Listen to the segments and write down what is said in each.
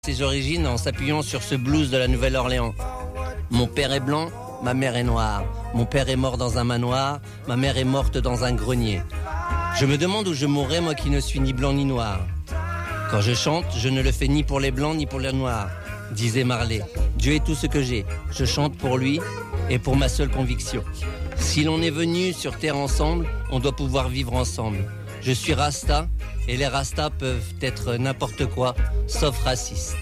ses origines en s'appuyant sur ce blues de la Nouvelle-Orléans. Mon père est blanc, ma mère est noire. Mon père est mort dans un manoir, ma mère est morte dans un grenier. Je me demande où je mourrai, moi qui ne suis ni blanc ni noir. Quand je chante, je ne le fais ni pour les blancs ni pour les noirs, disait Marley. Dieu est tout ce que j'ai. Je chante pour lui et pour ma seule conviction. Si l'on est venu sur terre ensemble, on doit pouvoir vivre ensemble. Je suis Rasta et les Rastas peuvent être n'importe quoi, sauf racistes.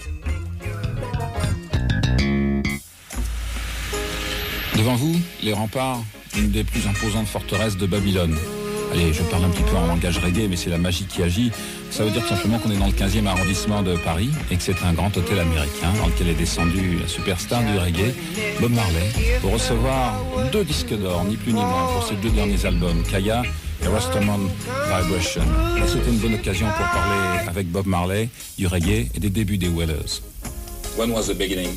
Devant vous, les remparts, une des plus imposantes forteresses de Babylone. Allez, je parle un petit peu en langage reggae, mais c'est la magie qui agit. Ça veut dire tout simplement qu'on est dans le 15e arrondissement de Paris et que c'est un grand hôtel américain dans lequel est descendu la superstar du reggae, Bob Marley, pour recevoir 2 disques d'or, ni plus ni moins, pour ses 2 derniers albums, Kaya et Rastaman Vibration. Et c'était une bonne occasion pour parler avec Bob Marley du reggae et des débuts des Wailers. When was the beginning?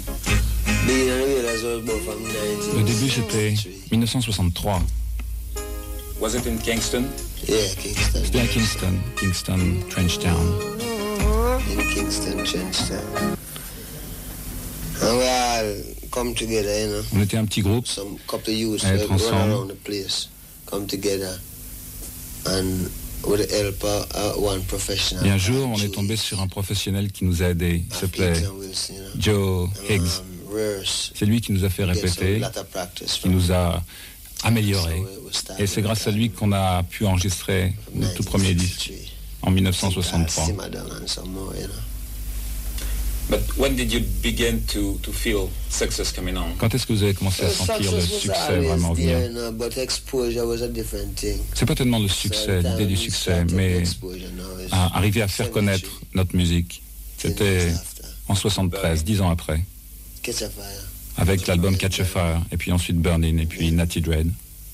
Le début c'était 1963. Was it in Kingston? Yeah, Kingston. C'était à Kingston, Trenchtown. In Kingston, Trenchtown. And we all come together, you know. On était un petit groupe Some couple of youths à être run ensemble. around the place, come together, and with the help of one professional. Et un jour, on est tombé sur un professionnel qui nous a aidés. Il s'appelait Joe Higgs. C'est lui qui nous a fait répéter, qui nous a améliorés. Et c'est grâce à lui qu'on a pu enregistrer notre tout premier disque en 1963. But when did you begin to feel success coming on? Quand est-ce que vous avez commencé à sentir le succès vraiment venir? C'est pas tellement le succès, l'idée du succès, mais à arriver à faire connaître notre musique. C'était en 73, 10 ans après, avec l'album Catch a Fire, et puis ensuite Burning, et puis Natty Dread.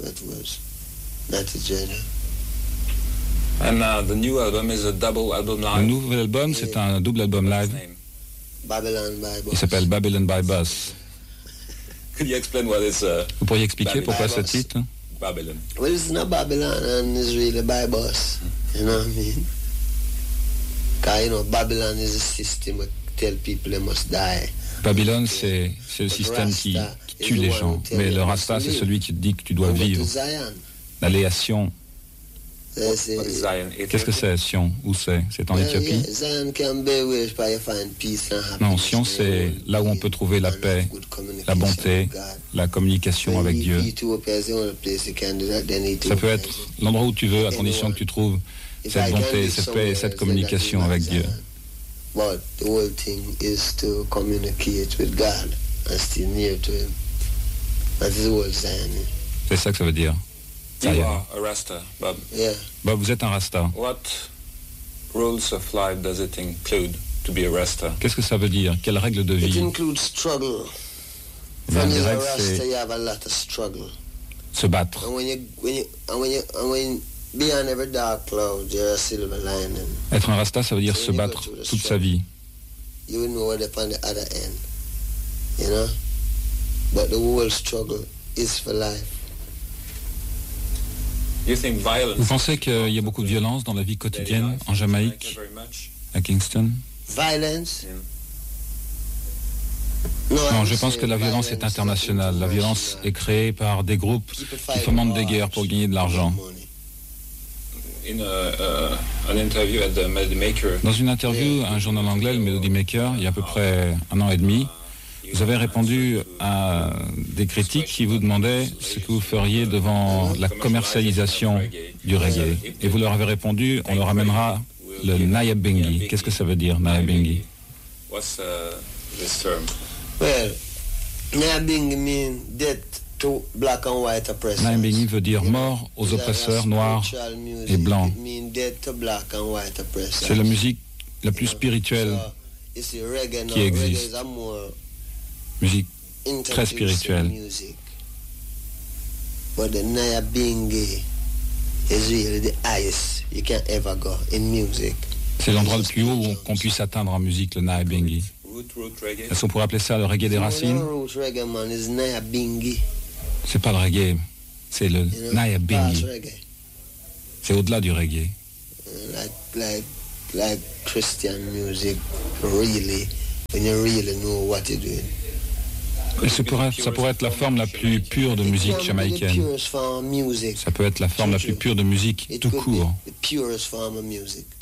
And the new album is a double album live. Le nouvel album, c'est un double album live. Il s'appelle Babylon by Bus. Could you explain what is Vous pourriez expliquer pourquoi ce titre? Babylon? Well, it's not Babylon, and it's really by bus. You know what I mean? Because, you know, Babylon is a system that tell people they must die. Babylone, c'est le système qui tue les gens. Mais le Rasta, c'est celui qui te dit que tu dois vivre. L'aller à Sion. Qu'est-ce que c'est, Sion? Où c'est? C'est en Éthiopie? Non, Sion, c'est là où on peut trouver la paix, la bonté, la communication avec Dieu. Ça peut être l'endroit où tu veux, à condition que tu trouves cette bonté, cette paix et cette communication avec Dieu. C'est ça que ça veut dire. You are a Rasta, Bob. Yeah. Bob, vous êtes un Rasta. What rules of life does it include to be a Rasta? Qu'est-ce que ça veut dire? Quelles règles de It vie? includes struggle. Eh bien, When les you're a règles, Rasta, c'est you have a lot of struggle. se battre. And when beyond every dark cloud, you're a silver lining. Être un Rasta, ça veut dire se battre toute sa vie. You know what upon the other end. You know? But the whole struggle is for life. You think violence? Vous pensez qu'il y a beaucoup de violence dans la vie quotidienne en Jamaïque, Very much. à Kingston? Violence? Non, je pense que la violence est internationale. La violence est créée par des groupes qui fomentent des guerres pour gagner de l'argent. In an interview at the Melody Maker, Dans une interview à un journal anglais, le Melody Maker, il y a à peu près 1 an et demi, vous avez répondu à des critiques qui vous demandaient ce que vous feriez devant la commercialisation du reggae. Et vous leur avez répondu, on leur amènera le Nyabinghi. Qu'est-ce que ça veut dire, Nyabinghi? what's this term? Well, Nyabinghi means death to black and white oppressors. Nyabinghi veut dire mort aux oppresseurs noirs et blancs. C'est la musique la plus spirituelle qui existe. Musique très spirituelle. But the Nyabinghi is really the highest you can ever go in music. C'est l'endroit le plus haut qu'on puisse atteindre en musique, le Nyabinghi. Root reggae? Est-ce qu'on pourrait appeler ça le reggae des racines? Roots reggae man is Nyabinghi. C'est pas le reggae, c'est le You know, Nyabinghi. past reggae. C'est au-delà du reggae. Like Christian music, really when you really know what you're doing. Et ça pourrait être la forme la plus pure de musique jamaïcaine. Ça peut être la forme la plus pure de musique tout court. The purest form of music.